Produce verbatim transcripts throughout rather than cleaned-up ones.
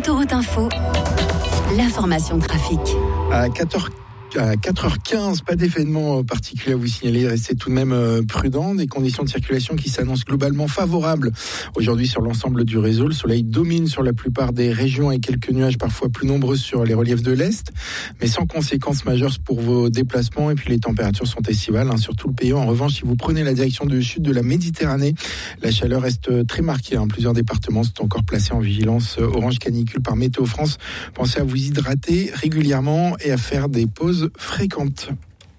Autoroute Info, l'information trafic. À quatorze À quatre heures quinze, pas d'événement particulier à vous signaler. Restez tout de même prudents. Des conditions de circulation qui s'annoncent globalement favorables aujourd'hui sur l'ensemble du réseau. Le soleil domine sur la plupart des régions avec quelques nuages parfois plus nombreux sur les reliefs de l'Est, mais sans conséquences majeures pour vos déplacements. Et puis les températures sont estivales hein, sur tout le pays. En revanche, si vous prenez la direction du sud de la Méditerranée, la chaleur reste très marquée. Hein. Plusieurs départements sont encore placés en vigilance orange canicule par Météo France. Pensez à vous hydrater régulièrement et à faire des pauses fréquentes.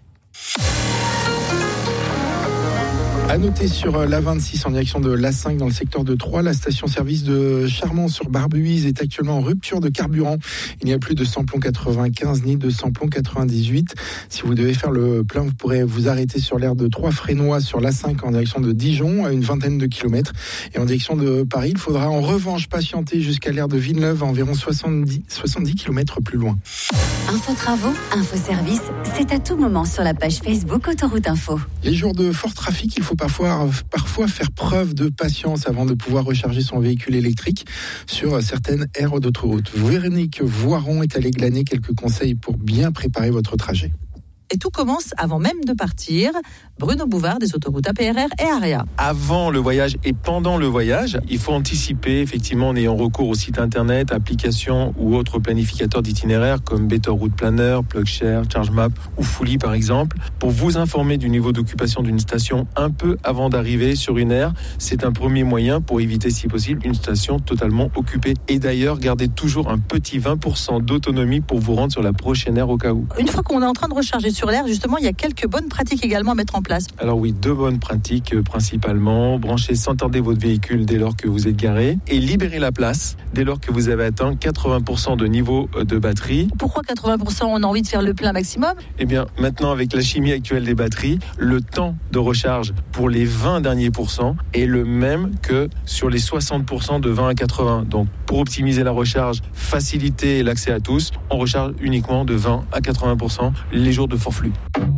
À noter sur l'A vingt-six en direction de l'A cinq dans le secteur de Troyes, la station-service de Charmant-sur-Barbuise est actuellement en rupture de carburant. Il n'y a plus de samplon quatre-vingt-quinze ni de samplon quatre-vingt-dix-huit. Si vous devez faire le plein, vous pourrez vous arrêter sur l'aire de Troyes-Frénois sur l'A cinq en direction de Dijon à une vingtaine de kilomètres. Et en direction de Paris, il faudra en revanche patienter jusqu'à l'aire de Villeneuve à environ soixante-dix, soixante-dix kilomètres plus loin. Info travaux, info service, c'est à tout moment sur la page Facebook Autoroute Info. Les jours de fort trafic, il faut parfois, parfois faire preuve de patience avant de pouvoir recharger son véhicule électrique sur certaines aires d'autoroute. Véronique Voiron est allée glaner quelques conseils pour bien préparer votre trajet. Et tout commence avant même de partir. Bruno Bouvard des autoroutes A P R R et AREA. Avant le voyage et pendant le voyage, il faut anticiper effectivement en ayant recours au site internet, applications ou autres planificateurs d'itinéraires comme Better Route Planner, PlugShare, ChargeMap ou Fully par exemple, pour vous informer du niveau d'occupation d'une station un peu avant d'arriver sur une aire. C'est un premier moyen pour éviter si possible une station totalement occupée. Et d'ailleurs, gardez toujours un petit vingt pour cent d'autonomie pour vous rendre sur la prochaine aire au cas où. Une fois qu'on est en train de recharger sur l'air, justement, il y a quelques bonnes pratiques également à mettre en place. Alors oui, deux bonnes pratiques euh, principalement. Branchez sans tarder votre véhicule dès lors que vous êtes garé et libérez la place dès lors que vous avez atteint quatre-vingts pour cent de niveau de batterie. Pourquoi quatre-vingts pour cent? On a envie de faire le plein maximum? Eh bien, maintenant, avec la chimie actuelle des batteries, le temps de recharge pour les vingt derniers pourcents est le même que sur les soixante pour cent de vingt à quatre-vingts. Donc, pour optimiser la recharge, faciliter l'accès à tous, on recharge uniquement de vingt à quatre-vingts pour cent les jours de fort flux.